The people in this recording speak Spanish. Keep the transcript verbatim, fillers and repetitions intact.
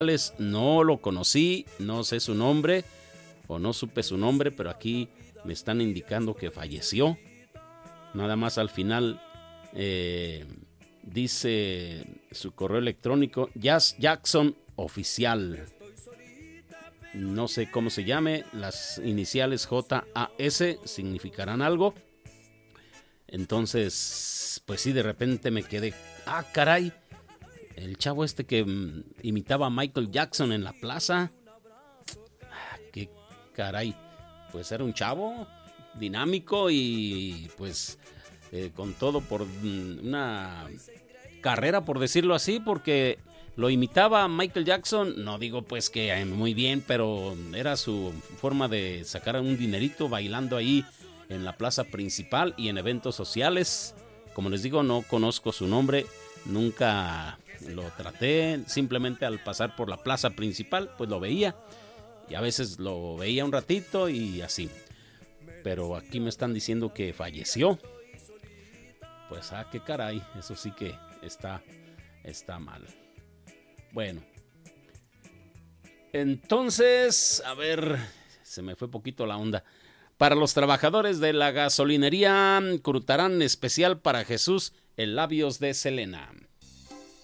No lo conocí, no sé su nombre o no supe su nombre, pero aquí me están indicando que falleció. Nada más al final eh, dice su correo electrónico Jazz Jackson Oficial. No sé cómo se llame, las iniciales J A S significarán algo. Entonces, pues sí, de repente me quedé, ah, caray, el chavo este que mm, imitaba a Michael Jackson en la plaza. Ah, qué caray, pues era un chavo dinámico y pues eh, con todo por mm, una carrera, por decirlo así, porque lo imitaba a Michael Jackson. No digo pues que eh, muy bien, pero era su forma de sacar un dinerito bailando ahí en la plaza principal y en eventos sociales. Como les digo, no conozco su nombre, nunca lo traté, simplemente al pasar por la plaza principal pues lo veía y a veces lo veía un ratito y así. Pero aquí me están diciendo que falleció. Pues ah, qué caray, eso sí que está, está mal. Bueno, entonces, a ver, se me fue poquito la onda. Para los trabajadores de la gasolinería, Crutarán especial para Jesús en Labios de Selena.